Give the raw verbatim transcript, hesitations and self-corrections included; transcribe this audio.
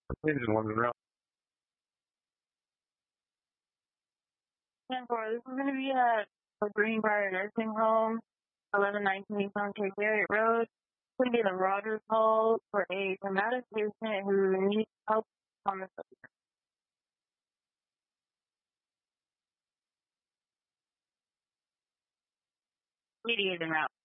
This is one round. ten four, this is going to be at the Greenbrier Nursing Home, eleven nineteen East Cape Garrett Road. It's going to be the Rogers Hall for a traumatic patient who needs help on the subject. Mediated route.